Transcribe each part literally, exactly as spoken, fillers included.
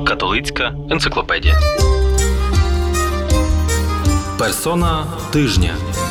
Католицька енциклопедія. Персона тижня.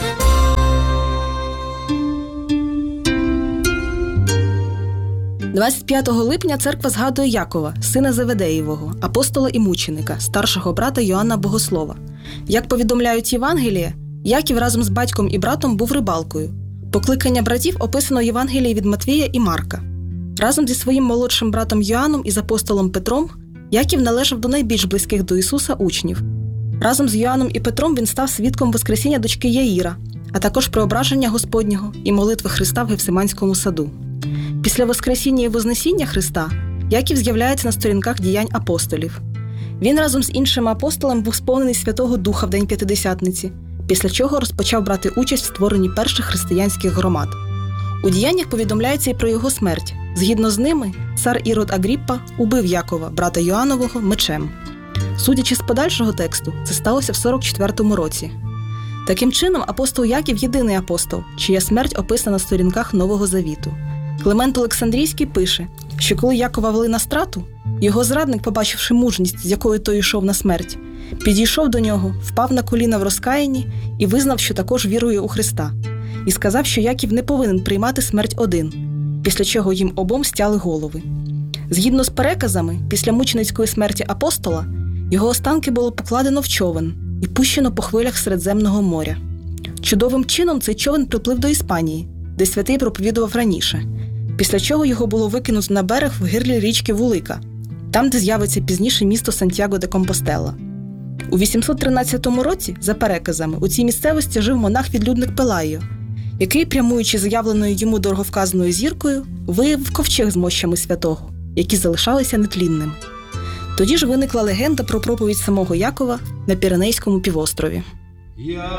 двадцять п'ятого липня церква згадує Якова, сина Зеведеєвого, апостола і мученика, старшого брата Йоанна Богослова. Як повідомляють Євангелія, Яків разом з батьком і братом був рибалкою. Покликання братів описано в Євангелії від Матвія і Марка. Разом зі своїм молодшим братом Йоанном і з апостолом Петром Яків належав до найбільш близьких до Ісуса учнів. Разом з Йоанном і Петром він став свідком воскресіння дочки Яїра, а також преображення Господнього і молитви Христа в Гефсиманському саду. Після воскресіння і вознесіння Христа Яків з'являється на сторінках діянь апостолів. Він разом з іншими апостолами був сповнений Святого Духа в День П'ятидесятниці, після чого розпочав брати участь в створенні перших християнських громад. У діяннях повідомляється і про його смерть. Згідно з ними, цар Ірод Агріппа убив Якова, брата Йоаннового, мечем. Судячи з подальшого тексту, це сталося в сорок четвертому році. Таким чином, апостол Яків – єдиний апостол, чия смерть описана на сторінках Нового Завіту. Климент Олександрійський пише, що коли Якова вели на страту, його зрадник, побачивши мужність, з якою той йшов на смерть, підійшов до нього, впав на коліна в розкаянні і визнав, що також вірує у Христа. І сказав, що Яків не повинен приймати смерть один, після чого їм обом стяли голови. Згідно з переказами, після мученицької смерті апостола, його останки було покладено в човен і пущено по хвилях Середземного моря. Чудовим чином цей човен приплив до Іспанії, де святий проповідував раніше, після чого його було викинуто на берег в гирлі річки Вулика, там, де з'явиться пізніше місто Сантьяго де Компостела. У вісімсот тринадцятому році, за переказами, у цій місцевості жив монах-відлюдник Пелайо, який, прямуючи заявленою йому дороговказаною зіркою, виявив ковчег з мощами святого, які залишалися нетлінними. Тоді ж виникла легенда про проповідь самого Якова на Піренейському півострові.